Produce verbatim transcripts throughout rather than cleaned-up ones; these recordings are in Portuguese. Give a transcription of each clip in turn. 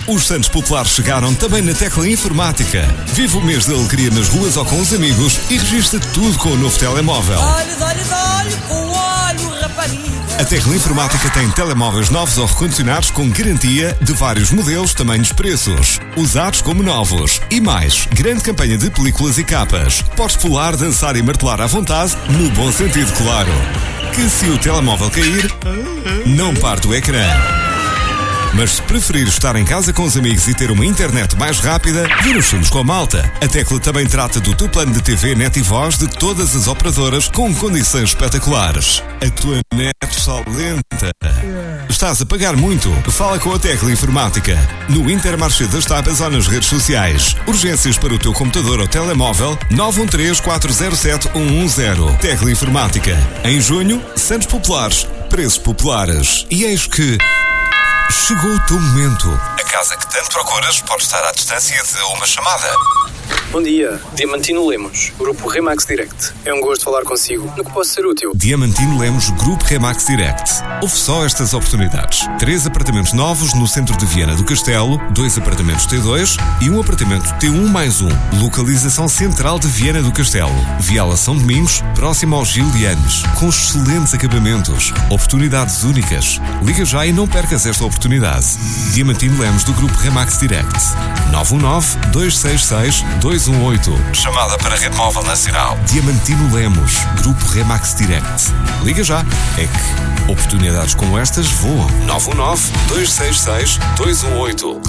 Os Santos Populares chegaram também na Tecla Informática. Vive o mês de alegria nas ruas ou com os amigos e registra tudo com o novo telemóvel. Olho, olho, olho, com olho, rapariga. A Tecla Informática tem telemóveis novos ou recondicionados com garantia de vários modelos, tamanhos, preços. Usados como novos. E mais, grande campanha de películas e capas. Podes pular, dançar e martelar à vontade, no bom sentido, claro. Que se o telemóvel cair, não parte o ecrã. Mas se preferir estar em casa com os amigos e ter uma internet mais rápida, vir os filmes com a malta. A Tecla também trata do teu plano de T V, net e voz de todas as operadoras com condições espetaculares. A tua net está lenta. Estás a pagar muito? Fala com a Tecla Informática. No Intermarché das Tapas ou nas redes sociais. Urgências para o teu computador ou telemóvel nove um três, quatro zero sete, um um zero. Tecla Informática. Em junho, Santos Populares. Preços populares. E eis que... chegou o teu momento. A casa que tanto procuras pode estar à distância de uma chamada. Bom dia, Diamantino Lemos, Grupo Remax Direct. É um gosto falar consigo. No que posso ser útil? Diamantino Lemos, Grupo Remax Direct. Houve só estas oportunidades. Três apartamentos novos no centro de Viana do Castelo, dois apartamentos T dois e um apartamento T um mais um. Localização central de Viana do Castelo. Viala São Domingos, próximo aos Gilianes. Com excelentes acabamentos. Oportunidades únicas. Liga já e não percas esta oportunidade. Diamantino Lemos, do Grupo Remax Direct. nove um nove, dois seis seis, dois um oito. Chamada para a Rede Móvel Nacional. Diamantino Lemos, Grupo Remax Direct. Liga já. É que oportunidades como estas voam. nove um nove, dois seis seis, dois um oito.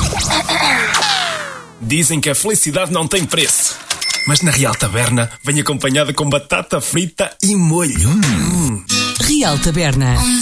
Dizem que a felicidade não tem preço. Mas na Real Taberna vem acompanhada com batata frita e molho. Hum. Real Taberna.